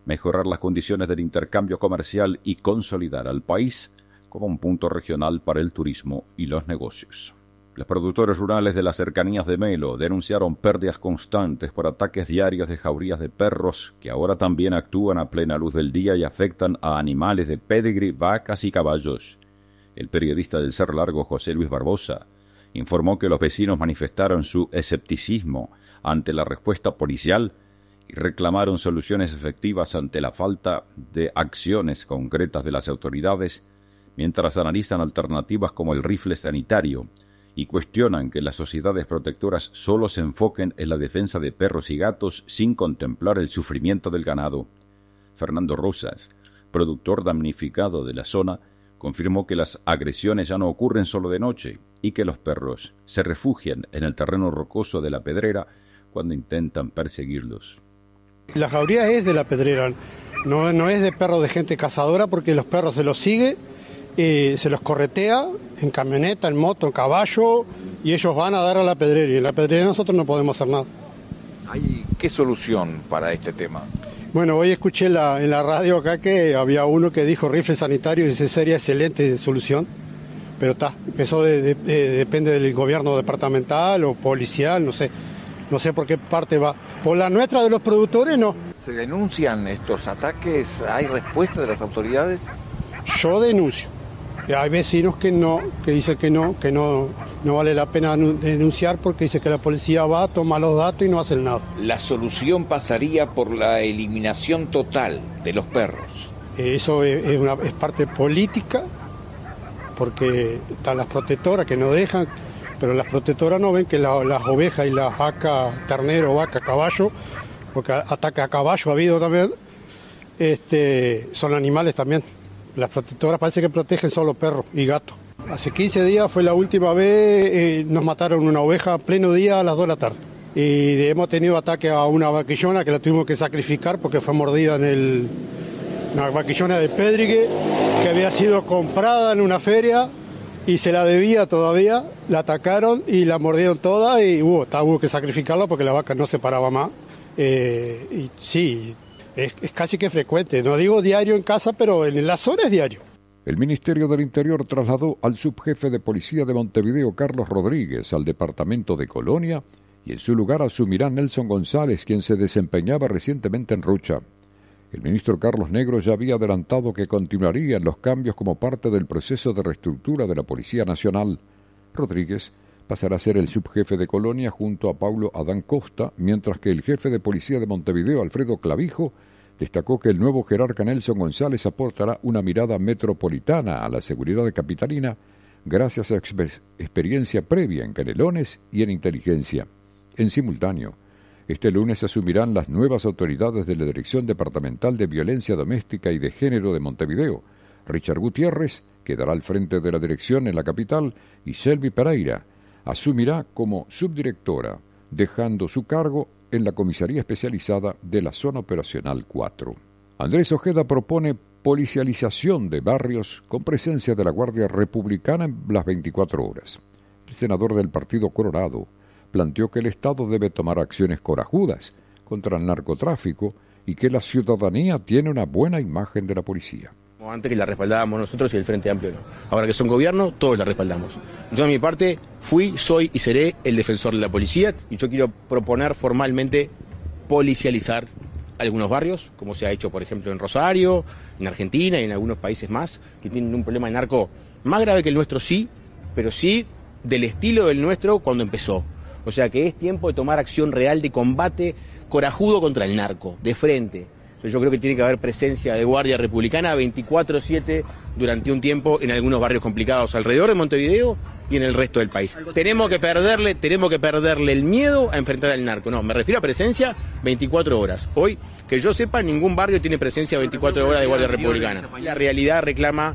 mejorar las condiciones del intercambio comercial y consolidar al país como un punto regional para el turismo y los negocios. Los productores rurales de las cercanías de Melo denunciaron pérdidas constantes por ataques diarios de jaurías de perros que ahora también actúan a plena luz del día y afectan a animales de pedigree, vacas y caballos. El periodista del Cerro Largo, José Luis Barbosa, informó que los vecinos manifestaron su escepticismo ante la respuesta policial y reclamaron soluciones efectivas ante la falta de acciones concretas de las autoridades, mientras analizan alternativas como el rifle sanitario y cuestionan que las sociedades protectoras solo se enfoquen en la defensa de perros y gatos sin contemplar el sufrimiento del ganado. Fernando Rosas, productor damnificado de la zona, confirmó que las agresiones ya no ocurren solo de noche y que los perros se refugian en el terreno rocoso de la Pedrera cuando intentan perseguirlos. La jauría es de la Pedrera, no es de perros de gente cazadora, porque los perros se los sigue, se los corretea en camioneta, en moto, en caballo, y ellos van a dar a la Pedrera, y en la Pedrera nosotros no podemos hacer nada. ¿Qué solución para este tema? Bueno, hoy escuché en la radio acá que había uno que dijo rifle sanitario y esa sería excelente solución, pero eso depende del gobierno departamental o policial, no sé por qué parte va. Por la nuestra de los productores, no. ¿Se denuncian estos ataques? ¿Hay respuesta de las autoridades? Yo denuncio. Hay vecinos que dicen que no vale la pena denunciar porque dice que la policía va, toma los datos y no hacen nada. La solución pasaría por la eliminación total de los perros. Eso es parte política, porque están las protectoras que no dejan, pero las protectoras no ven que las ovejas y las vacas, ternero, vaca, caballo, porque ataque a caballo ha habido también, son animales también. Las protectoras parece que protegen solo perros y gatos. Hace 15 días fue la última vez, nos mataron una oveja a pleno día a las 2 de la tarde. Y hemos tenido ataque a una vaquillona que la tuvimos que sacrificar porque fue mordida una vaquillona de Pédrigue que había sido comprada en una feria y se la debía todavía. La atacaron y la mordieron toda y hubo que sacrificarla porque la vaca no se paraba más. Y sí, es casi que frecuente, no digo diario en casa, pero en la zona es diario. El Ministerio del Interior trasladó al subjefe de policía de Montevideo, Carlos Rodríguez, al departamento de Colonia y en su lugar asumirá Nelson González, quien se desempeñaba recientemente en Rocha. El ministro Carlos Negro ya había adelantado que continuarían los cambios como parte del proceso de reestructura de la Policía Nacional. Rodríguez pasará a ser el subjefe de Colonia junto a Paulo Adán Costa, mientras que el jefe de policía de Montevideo, Alfredo Clavijo, destacó que el nuevo jerarca Nelson González aportará una mirada metropolitana a la seguridad capitalina gracias a experiencia previa en Canelones y en inteligencia. En simultáneo, este lunes asumirán las nuevas autoridades de la Dirección Departamental de Violencia Doméstica y de Género de Montevideo. Richard Gutiérrez quedará al frente de la dirección en la capital y Selvi Pereira asumirá como subdirectora, dejando su cargo en la comisaría especializada de la Zona Operacional 4. Andrés Ojeda propone policialización de barrios con presencia de la Guardia Republicana en las 24 horas. El senador del Partido Colorado planteó que el Estado debe tomar acciones corajudas contra el narcotráfico y que la ciudadanía tiene una buena imagen de la policía. Antes que la respaldábamos nosotros y el Frente Amplio no. Ahora que son gobierno, todos la respaldamos. Yo a mi parte fui, soy y seré el defensor de la policía y yo quiero proponer formalmente policializar algunos barrios, como se ha hecho por ejemplo en Rosario, en Argentina y en algunos países más que tienen un problema de narco más grave que el nuestro, sí, pero sí del estilo del nuestro cuando empezó. O sea que es tiempo de tomar acción real de combate corajudo contra el narco, de frente. Yo creo que tiene que haber presencia de Guardia Republicana 24/7 durante un tiempo en algunos barrios complicados alrededor de Montevideo y en el resto del país. Tenemos que perderle el miedo a enfrentar al narco. No, me refiero a presencia 24 horas. Hoy, que yo sepa, ningún barrio tiene presencia 24 horas de Guardia Republicana. La realidad reclama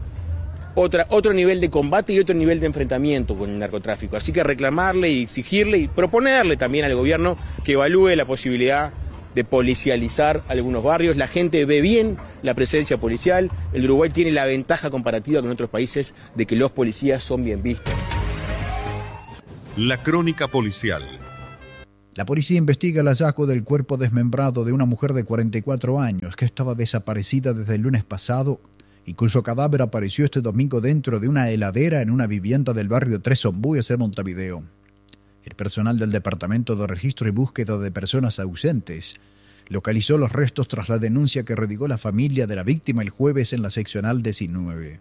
otro nivel de combate y otro nivel de enfrentamiento con el narcotráfico. Así que reclamarle y exigirle y proponerle también al gobierno que evalúe la posibilidad de policializar algunos barrios. La gente ve bien la presencia policial. El Uruguay tiene la ventaja comparativa con otros países de que los policías son bien vistos. La crónica policial. La policía investiga el hallazgo del cuerpo desmembrado de una mujer de 44 años que estaba desaparecida desde el lunes pasado y cuyo cadáver apareció este domingo dentro de una heladera en una vivienda del barrio Tres Ombúes en Montevideo. El personal del Departamento de Registro y Búsqueda de Personas Ausentes localizó los restos tras la denuncia que redigó la familia de la víctima el jueves en la seccional 19.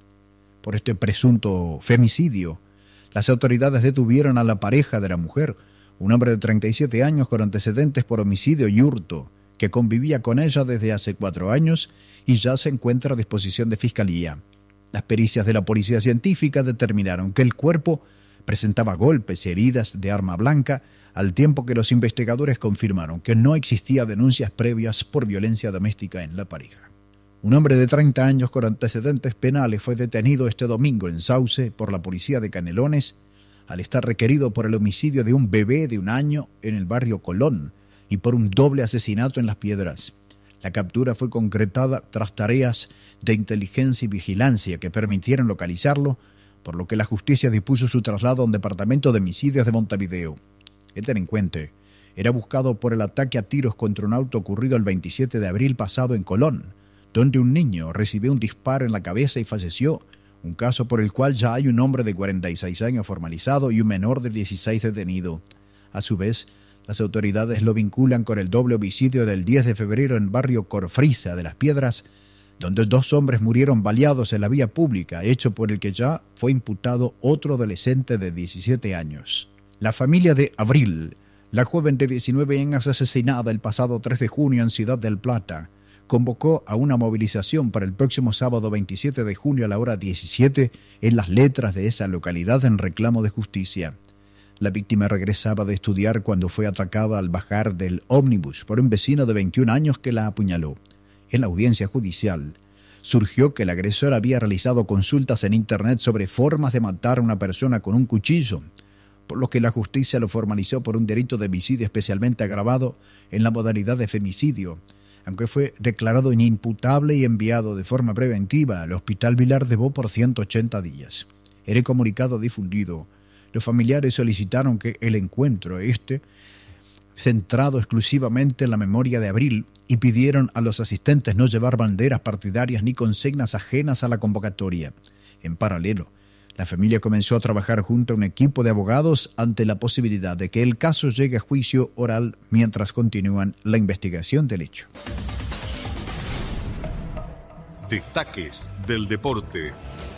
Por este presunto femicidio, las autoridades detuvieron a la pareja de la mujer, un hombre de 37 años con antecedentes por homicidio y hurto, que convivía con ella desde hace 4 años y ya se encuentra a disposición de fiscalía. Las pericias de la policía científica determinaron que el cuerpo presentaba golpes y heridas de arma blanca, al tiempo que los investigadores confirmaron que no existía denuncias previas por violencia doméstica en la pareja. Un hombre de 30 años con antecedentes penales fue detenido este domingo en Sauce por la policía de Canelones al estar requerido por el homicidio de un bebé de 1 año en el barrio Colón y por un doble asesinato en Las Piedras. La captura fue concretada tras tareas de inteligencia y vigilancia que permitieron localizarlo, por lo que la justicia dispuso su traslado a un departamento de homicidios de Montevideo. El delincuente era buscado por el ataque a tiros contra un auto ocurrido el 27 de abril pasado en Colón, donde un niño recibió un disparo en la cabeza y falleció, un caso por el cual ya hay un hombre de 46 años formalizado y un menor de 16 detenido. A su vez, las autoridades lo vinculan con el doble homicidio del 10 de febrero en barrio Corfrisa de Las Piedras, donde 2 hombres murieron baleados en la vía pública, hecho por el que ya fue imputado otro adolescente de 17 años. La familia de Abril, la joven de 19 años asesinada el pasado 3 de junio en Ciudad del Plata, convocó a una movilización para el próximo sábado 27 de junio a la hora 17 en Las Letras de esa localidad en reclamo de justicia. La víctima regresaba de estudiar cuando fue atacada al bajar del ómnibus por un vecino de 21 años que la apuñaló. En la audiencia judicial surgió que el agresor había realizado consultas en internet sobre formas de matar a una persona con un cuchillo, por lo que la justicia lo formalizó por un delito de homicidio especialmente agravado en la modalidad de femicidio, aunque fue declarado inimputable y enviado de forma preventiva al Hospital Vilar de Bo por 180 días. En el comunicado difundido, los familiares solicitaron que el encuentro centrado exclusivamente en la memoria de Abril, y pidieron a los asistentes no llevar banderas partidarias ni consignas ajenas a la convocatoria. En paralelo, la familia comenzó a trabajar junto a un equipo de abogados ante la posibilidad de que el caso llegue a juicio oral mientras continúan la investigación del hecho. Destaques del deporte.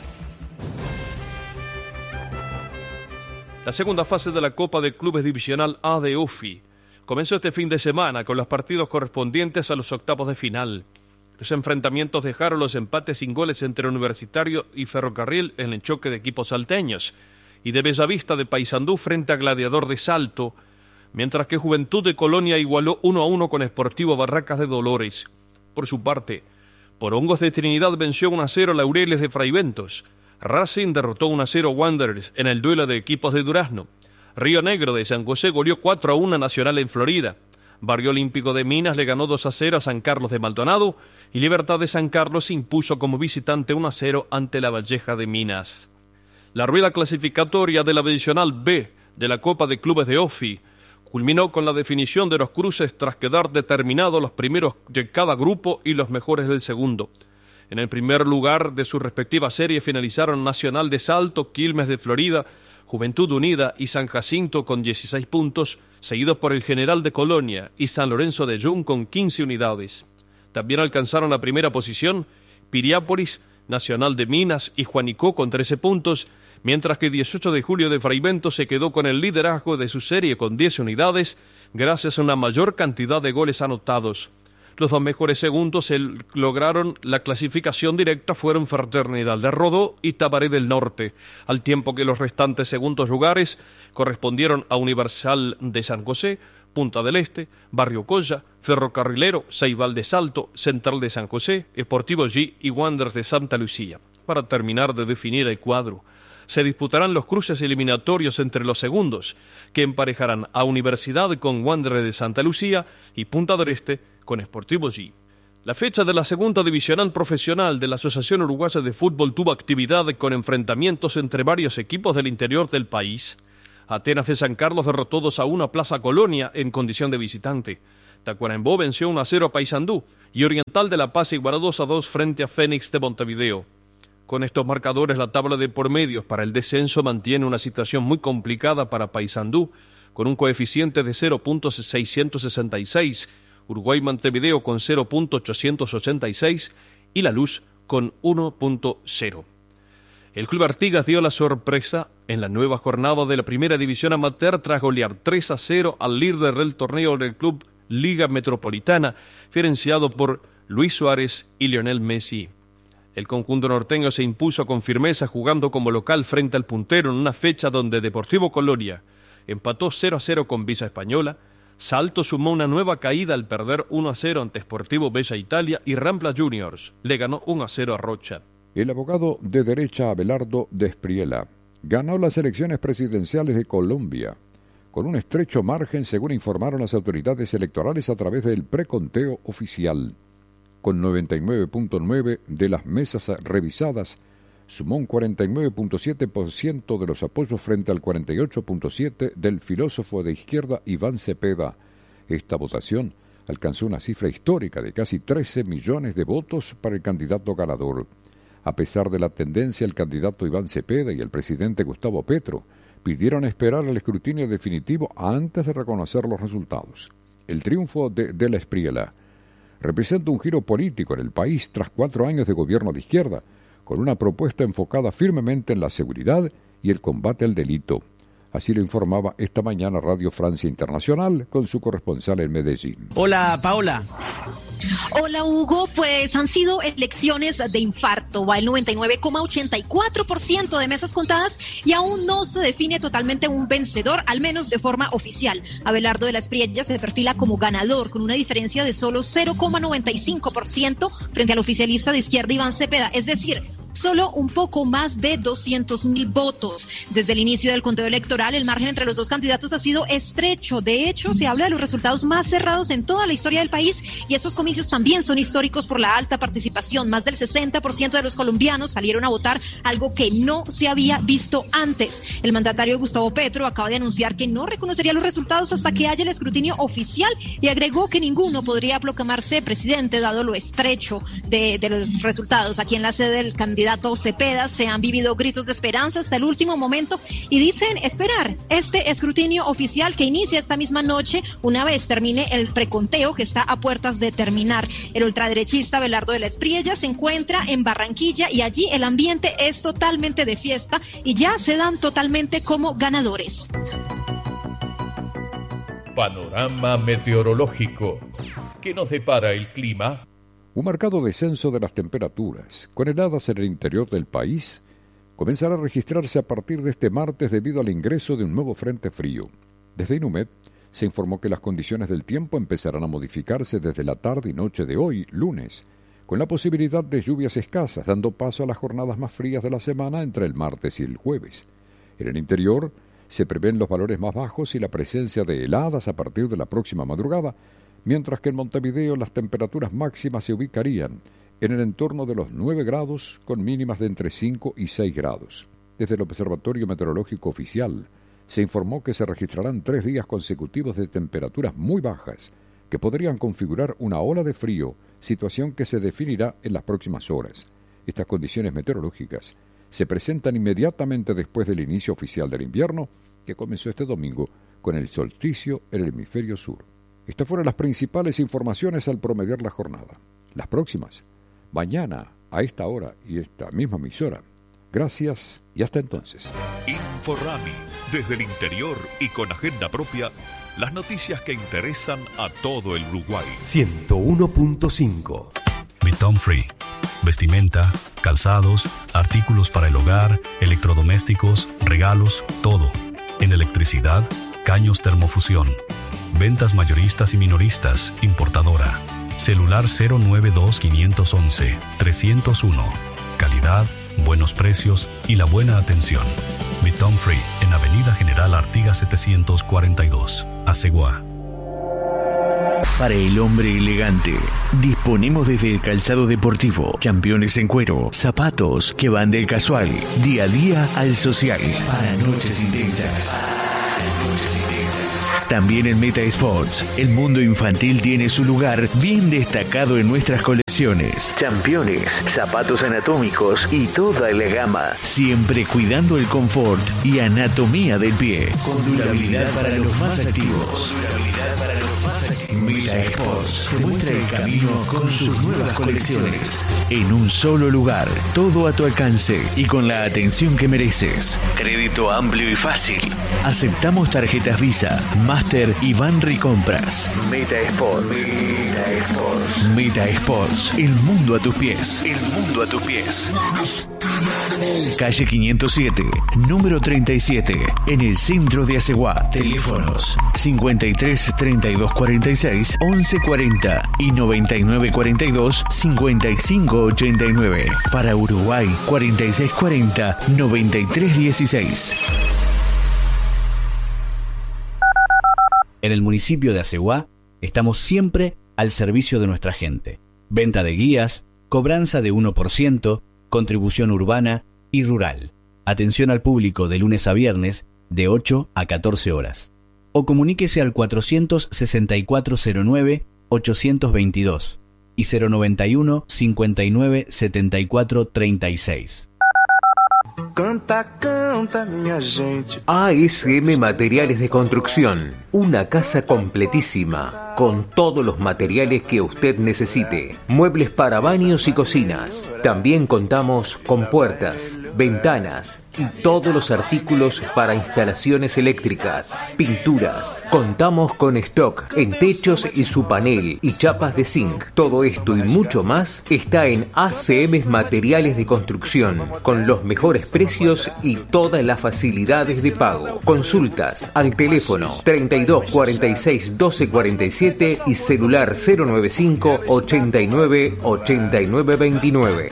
La segunda fase de la Copa de Clubes Divisional A de UFI comenzó este fin de semana con los partidos correspondientes a los octavos de final. Los enfrentamientos dejaron los empates sin goles entre Universitario y Ferrocarril en el choque de equipos salteños, y de Bellavista de Paysandú frente a Gladiador de Salto, mientras que Juventud de Colonia igualó 1-1 con Sportivo Barracas de Dolores. Por su parte, Porongos de Trinidad venció 1-0 a Laureles de Fraiventos. Racing derrotó 1-0 Wanderers en el duelo de equipos de Durazno. Río Negro de San José goleó 4-1 a Nacional en Florida. Barrio Olímpico de Minas le ganó 2-0 a San Carlos de Maldonado y Libertad de San Carlos se impuso como visitante 1-0 ante la Valleja de Minas. La rueda clasificatoria de la Divisional B de la Copa de Clubes de OFI culminó con la definición de los cruces tras quedar determinados los primeros de cada grupo y los mejores del segundo. En el primer lugar de su respectiva serie finalizaron Nacional de Salto, Quilmes de Florida, Juventud Unida y San Jacinto con 16 puntos, seguidos por el General de Colonia y San Lorenzo de Yun con 15 unidades. También alcanzaron la primera posición Piriápolis, Nacional de Minas y Juanicó con 13 puntos, mientras que 18 de julio de Fraivento se quedó con el liderazgo de su serie con 10 unidades, gracias a una mayor cantidad de goles anotados. Los dos mejores segundos lograron la clasificación directa fueron Fraternidad de Rodó y Tabaré del Norte, al tiempo que los restantes segundos lugares correspondieron a Universal de San José, Punta del Este, Barrio Colla, Ferrocarrilero, Ceibal de Salto, Central de San José, Sportivo G y Wanderers de Santa Lucía. Para terminar de definir el cuadro, se disputarán los cruces eliminatorios entre los segundos, que emparejarán a Universidad con Wanderers de Santa Lucía y Punta del Este con Sportivo G. La fecha de la segunda divisional profesional de la Asociación Uruguaya de Fútbol tuvo actividad con enfrentamientos entre varios equipos del interior del país. Atenas de San Carlos derrotó 2-1 a Plaza Colonia en condición de visitante. Tacuarembó venció 1-0 a Paysandú y Oriental de La Paz igualó 2-2 frente a Fénix de Montevideo. Con estos marcadores, la tabla de por medios para el descenso mantiene una situación muy complicada para Paysandú, con un coeficiente de 0.666, Uruguay Montevideo con 0.886 y La Luz con 1.0. El Club Artigas dio la sorpresa en la nueva jornada de la Primera División Amateur tras golear 3-0 al líder del torneo del Club Liga Metropolitana, diferenciado por Luis Suárez y Lionel Messi. El conjunto norteño se impuso con firmeza jugando como local frente al puntero en una fecha donde Deportivo Colonia empató 0-0 con Villa Española, Salto sumó una nueva caída al perder 1-0 ante Sportivo Bella Italia y Rampla Juniors le ganó 1-0 a Rocha. El abogado de derecha Abelardo Despriela ganó las elecciones presidenciales de Colombia con un estrecho margen, según informaron las autoridades electorales a través del preconteo oficial. Con 99.9% de las mesas revisadas, sumó un 49.7% de los apoyos frente al 48.7% del filósofo de izquierda Iván Cepeda. Esta votación alcanzó una cifra histórica de casi 13 millones de votos para el candidato ganador. A pesar de la tendencia, el candidato Iván Cepeda y el presidente Gustavo Petro pidieron esperar el escrutinio definitivo antes de reconocer los resultados. El triunfo de la Espriela representa un giro político en el país tras 4 años de gobierno de izquierda, con una propuesta enfocada firmemente en la seguridad y el combate al delito. Así lo informaba esta mañana Radio Francia Internacional con su corresponsal en Medellín. Hola, Paola. Hola, Hugo. Pues han sido elecciones de infarto. Va el 99,84% de mesas contadas y aún no se define totalmente un vencedor, al menos de forma oficial. Abelardo de la Espriella se perfila como ganador con una diferencia de solo 0,95% frente al oficialista de izquierda Iván Cepeda, es decir, solo un poco más de 200,000 votos. Desde el inicio del conteo electoral, el margen entre los dos candidatos ha sido estrecho. De hecho, se habla de los resultados más cerrados en toda la historia del país y estos comicios también son históricos por la alta participación. Más del 60% de los colombianos salieron a votar, algo que no se había visto antes. El mandatario Gustavo Petro acaba de anunciar que no reconocería los resultados hasta que haya el escrutinio oficial y agregó que ninguno podría proclamarse presidente dado lo estrecho de los resultados. Aquí en la sede del candidato Cepeda se han vivido gritos de esperanza hasta el último momento y dicen esperar este escrutinio oficial que inicia esta misma noche una vez termine el preconteo que está a puertas de terminar. El ultraderechista Abelardo de la Espriella se encuentra en Barranquilla y allí el ambiente es totalmente de fiesta y ya se dan totalmente como ganadores. Panorama meteorológico. ¿Qué nos depara el clima? Un marcado descenso de las temperaturas, con heladas en el interior del país, comenzará a registrarse a partir de este martes debido al ingreso de un nuevo frente frío. Desde Inumet se informó que las condiciones del tiempo empezarán a modificarse desde la tarde y noche de hoy, lunes, con la posibilidad de lluvias escasas, dando paso a las jornadas más frías de la semana entre el martes y el jueves. En el interior se prevén los valores más bajos y la presencia de heladas a partir de la próxima madrugada, mientras que en Montevideo las temperaturas máximas se ubicarían en el entorno de los 9 grados con mínimas de entre 5 y 6 grados. Desde el Observatorio Meteorológico Oficial se informó que se registrarán 3 días consecutivos de temperaturas muy bajas que podrían configurar una ola de frío, situación que se definirá en las próximas horas. Estas condiciones meteorológicas se presentan inmediatamente después del inicio oficial del invierno, que comenzó este domingo con el solsticio en el hemisferio sur. Estas fueron las principales informaciones al promediar la jornada. Las próximas, mañana, a esta hora y esta misma emisora. Gracias y hasta entonces. Inforrami, desde el interior y con agenda propia, las noticias que interesan a todo el Uruguay. 101.5 Bitom Free. Vestimenta, calzados, artículos para el hogar, electrodomésticos, regalos, todo. En electricidad, caños termofusión. Ventas mayoristas y minoristas, importadora. Celular 092-511-301. Calidad, buenos precios y la buena atención. Bitom Free en Avenida General Artigas 742, Aceguá. Para el hombre elegante, disponemos desde el calzado deportivo, championes en cuero, zapatos que van del casual, día a día al social, para noches intensas. También en Meta Sports, el mundo infantil tiene su lugar bien destacado en nuestras colecciones. Championes, zapatos anatómicos y toda la gama. Siempre cuidando el confort y anatomía del pie. Con durabilidad para los más activos. Meta Sports te muestra el camino con sus nuevas colecciones. En un solo lugar, todo a tu alcance y con la atención que mereces. Crédito amplio y fácil. Aceptamos tarjetas Visa, Master y Banri Compras. Meta Sports. Meta Sports. Meta Sports. El mundo a tus pies. El mundo a tus pies. Calle 507, número 37, en el centro de Aceguá. Teléfonos 53 32 46 11 40 y 99 42 55 89. Para Uruguay 46 40 93 16. En el municipio de Aceguá estamos siempre al servicio de nuestra gente. Venta de guías, cobranza de 1%, contribución urbana y rural. Atención al público de lunes a viernes de 8 a 14 horas. O comuníquese al 46409 822 y 091 59 74 36. Canta, canta, minha gente. ASM Materiales de Construcción, una casa completísima, con todos los materiales que usted necesite. Muebles para baños y cocinas. También contamos con puertas, ventanas y todos los artículos para instalaciones eléctricas, pinturas. Contamos con stock en techos y su panel y chapas de zinc. Todo esto y mucho más está en ACM Materiales de Construcción, con los mejores precios y todas las facilidades de pago. Consultas al teléfono 32 46 12 47 y celular 095 89 89 29.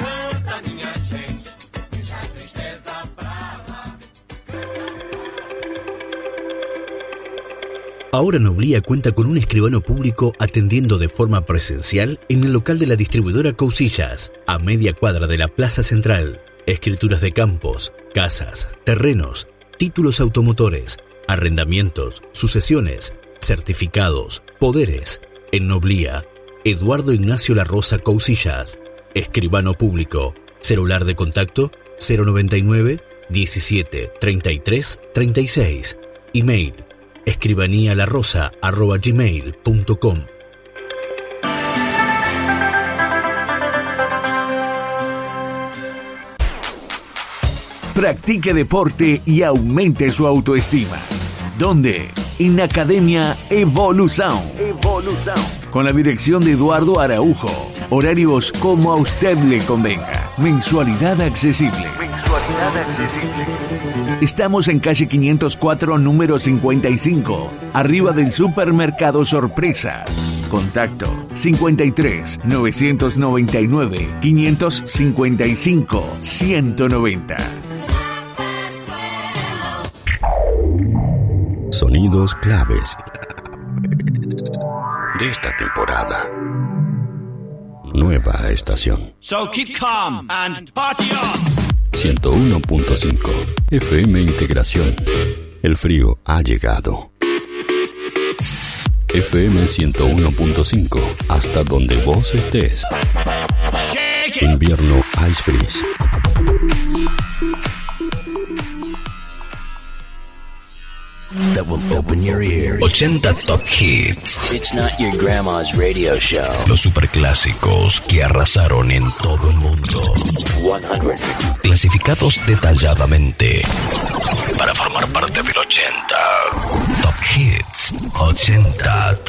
Ahora Noblía cuenta con un escribano público atendiendo de forma presencial en el local de la distribuidora Cousillas, a media cuadra de la Plaza Central. Escrituras de campos, casas, terrenos, títulos automotores, arrendamientos, sucesiones, certificados, poderes. En Noblía, Eduardo Ignacio La Rosa Cousillas. Escribano público. Celular de contacto 099 17 33 36. Email escribanialarosa@gmail.com. Practique deporte y aumente su autoestima. ¿Dónde? En Academia Evolución. Con la dirección de Eduardo Araujo. Horarios como a usted le convenga. Mensualidad accesible. Estamos en calle 504, número 55, arriba del supermercado Sorpresa. Contacto 53 999 555 190. Sonidos claves de esta temporada. Nueva estación. So keep calm and party on. 101.5 FM Integración. El frío ha llegado. FM 101.5 hasta donde vos estés. Invierno Ice Freeze. That will open your ears. 80 Top Hits. It's not your grandma's radio show. Los superclásicos que arrasaron en todo el mundo. 100. Clasificados detalladamente para formar parte del 80 Top Hits. 80